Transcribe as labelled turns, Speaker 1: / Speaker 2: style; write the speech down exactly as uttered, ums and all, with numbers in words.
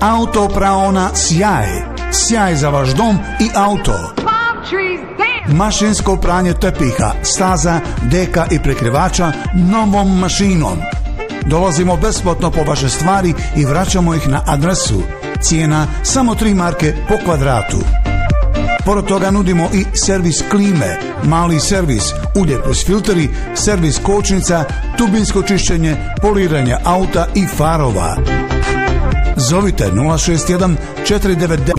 Speaker 1: Autopraona Sjaj. Sjaj za vaš dom i auto. Mašinsko pranje tepiha, staza, deka i prekrivača novom mašinom. Dolazimo besplatno po vaše stvari i vraćamo ih na adresu. Cijena samo tri marke po kvadratu. Pored toga nudimo i servis klime, mali servis, ulje plus filteri, servis kočnica, tubinsko čišćenje, poliranje auta i farova. Zovite nula šest jedan četiri devet devet